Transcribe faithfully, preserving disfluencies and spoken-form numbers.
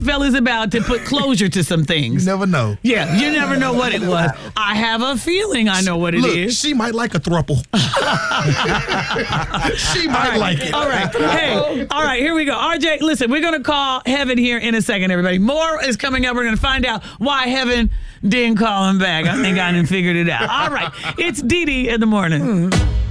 Fella's about to put closure to some things. You never know. Yeah, you never know what it was. I have a feeling I know what it Look, is. she might like a throuple. She might All right. like it. All right. Hey, all right, here we go. R J, listen, we're going to call Heaven here in a second, everybody. More is coming up. We're going to find out why Heaven didn't call him back. I think I done figured it out. All right. It's Dee Dee in the morning. Mm.